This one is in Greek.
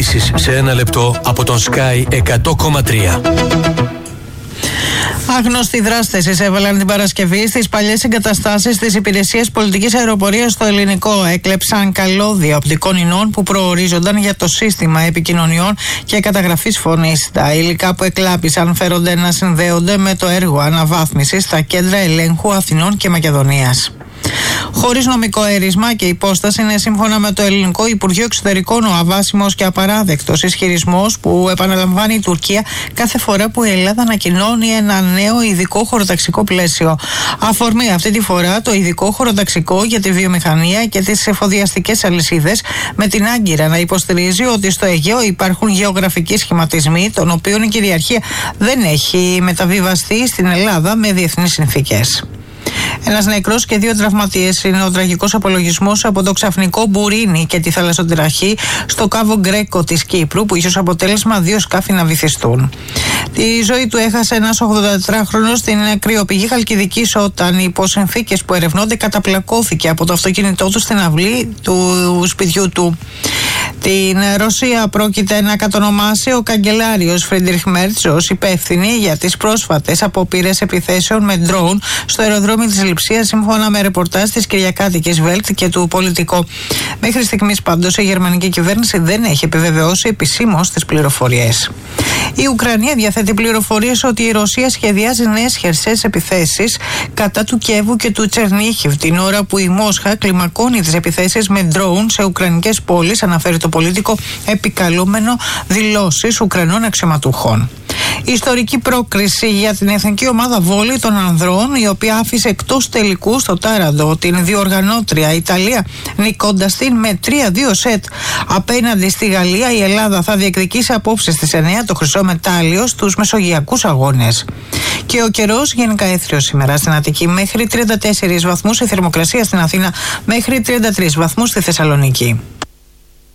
Ειδήσεις σε 1 λεπτό από τον Sky 100,3. Άγνωστοι δράστες εισέβαλαν την Παρασκευή στις παλιές εγκαταστάσεις της Υπηρεσίας Πολιτικής Αεροπορίας στο Ελληνικό. Έκλεψαν καλώδια οπτικών ινών που προορίζονταν για το σύστημα επικοινωνιών και καταγραφής φωνής. Τα υλικά που εκλάπησαν φέρονται να συνδέονται με το έργο αναβάθμισης στα κέντρα ελέγχου Αθηνών και Μακεδονίας. Χωρίς νομικό αίρισμα και υπόσταση, είναι σύμφωνα με το Ελληνικό Υπουργείο Εξωτερικών ο αβάσιμος και απαράδεκτος ισχυρισμός που επαναλαμβάνει η Τουρκία κάθε φορά που η Ελλάδα ανακοινώνει ένα νέο ειδικό χωροταξικό πλαίσιο. Αφορμή αυτή τη φορά το ειδικό χωροταξικό για τη βιομηχανία και τις εφοδιαστικές αλυσίδες, με την Άγκυρα να υποστηρίζει ότι στο Αιγαίο υπάρχουν γεωγραφικοί σχηματισμοί, των οποίων η κυριαρχία δεν έχει μεταβιβαστεί στην Ελλάδα με διεθνείς συνθήκες. Ένας νεκρός και 2 τραυματίες είναι ο τραγικός απολογισμός από το ξαφνικό μπουρίνι και τη θαλασσοτραχή στο Κάβο Γκρέκο της Κύπρου, που είχε ως αποτέλεσμα 2 σκάφη να βυθιστούν. Τη ζωή του έχασε ένας 84χρονος στην κρυοπηγή Χαλκιδικής όταν υπό συνθήκες που ερευνώνται καταπλακώθηκε από το αυτοκίνητό του στην αυλή του σπιτιού του. Την Ρωσία πρόκειται να κατονομάσει ο καγκελάριος Φρίντριχ Μέρτς ως υπεύθυνη για τις πρόσφατες απόπειρες επιθέσεων με ντρόουν στο αεροδρόμιο της Λειψίας, σύμφωνα με ρεπορτάζ της Κυριακάτικης Βέλτ και του Πολιτικό. Μέχρι στιγμής πάντως η γερμανική κυβέρνηση δεν έχει επιβεβαιώσει επισήμως τις πληροφορίες. Η Ουκρανία διαθέτει πληροφορίες ότι η Ρωσία σχεδιάζει νέες χερσαίες επιθέσεις κατά του Κιέβου και του Τσερνίχιβ, την ώρα που η Μόσχα κλιμακώνει τις επιθέσεις με ντρόουν σε ουκρανικές πόλεις, αναφέρει το Πολίτικο, επικαλούμενο δηλώσεις Ουκρανών αξιωματούχων. Η ιστορική πρόκριση για την εθνική ομάδα βόλεϊ των ανδρών, η οποία άφησε εκτός τελικού στο Τάραντο την διοργανώτρια Ιταλία, νικώντας την με 3-2 σετ. Απέναντι στη Γαλλία, η Ελλάδα θα διεκδικήσει απόψε στις 9 το χρυσό μετάλλιο στους μεσογειακούς αγώνες. Και ο καιρός γενικά έθριος σήμερα στην Αττική, μέχρι 34 βαθμούς, η θερμοκρασία στην Αθήνα μέχρι 33 βαθμούς στη Θεσσαλονίκη.